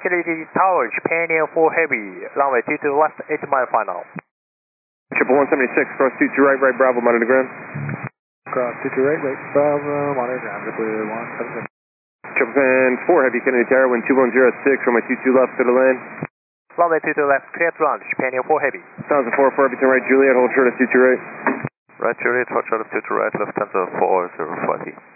Kennedy Tower, Japan Air 4 Heavy, runway 22 left, 80 mile final. 176, cross 22 right, right Bravo, monitor ground. Cross 22 right, right Bravo, monitor ground, clear 177. Japan 4 Heavy, Kennedy Tower, wind 2106, runway 22 left, to the land. Runway 22 left, clear to launch, Japan Air 4 Heavy. 1004, Heavy, turn right, Juliet, hold short of 22 right. Right Juliet, hold short of 22 right, Lufthansa 4040.